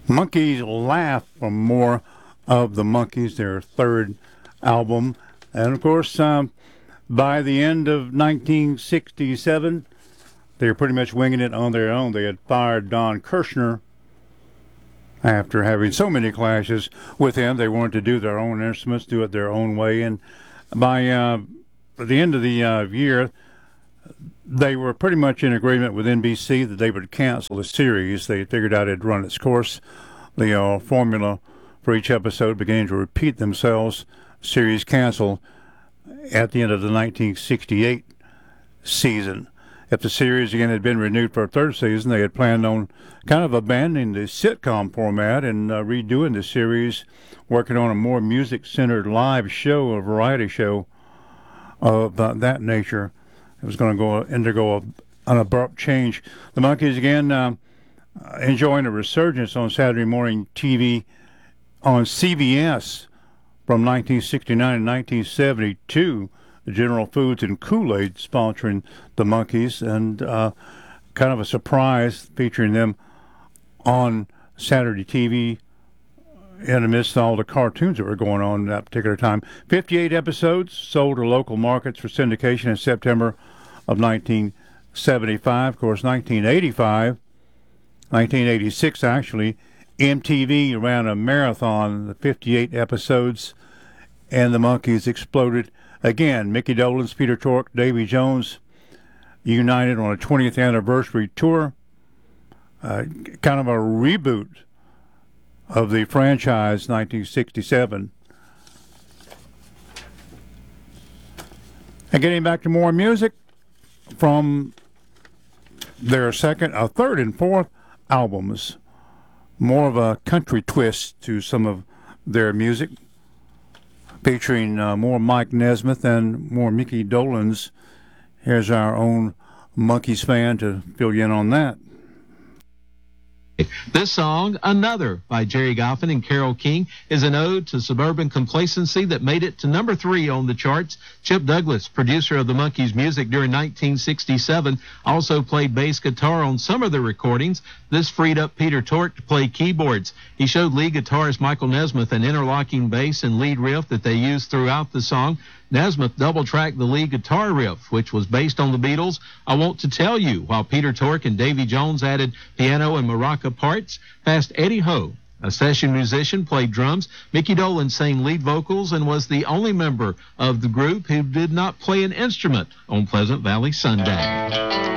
Monkeys Laugh from More of the Monkees, their third album. And, of course, by the end of 1967, they were pretty much winging it on their own. They had fired Don Kirshner after having so many clashes with him. They wanted to do their own instruments, do it their own way. And by the end of the year, they were pretty much in agreement with NBC that they would cancel the series. They figured out it had run its course. The formula for each episode began to repeat themselves. Series canceled at the end of the 1968 season. If the series again had been renewed for a third season, they had planned on kind of abandoning the sitcom format and redoing the series, working on a more music-centered live show, a variety show of that nature. It was going to undergo an abrupt change. The Monkees again enjoying a resurgence on Saturday morning TV on CBS from 1969 to 1972. General Foods and Kool-Aid sponsoring the Monkees, and kind of a surprise featuring them on Saturday TV in the midst of all the cartoons that were going on at that particular time. 58 episodes sold to local markets for syndication in September of 1975. Of course, 1986 actually, MTV ran a marathon, the 58 episodes, and the Monkees exploded again. Mickey Dolenz, Peter Tork, Davy Jones united on a 20th anniversary tour, kind of a reboot of the franchise 1967. And getting back to more music from their third and fourth albums, more of a country twist to some of their music, featuring more Mike Nesmith and more Mickey Dolenz. Here's our own Monkees fan to fill you in on that. This song, Another, by Jerry Goffin and Carole King, is an ode to suburban complacency that made it to number 3 on the charts. Chip Douglas, producer of the Monkees' music during 1967, also played bass guitar on some of the recordings. This freed up Peter Tork to play keyboards. He showed lead guitarist Michael Nesmith an interlocking bass and lead riff that they used throughout the song. Nesmith double-tracked the lead guitar riff, which was based on the Beatles' I Want to Tell You, while Peter Tork and Davy Jones added piano and maraca parts. Fast Eddie Ho, a session musician, played drums. Mickey Dolenz sang lead vocals and was the only member of the group who did not play an instrument on Pleasant Valley Sunday.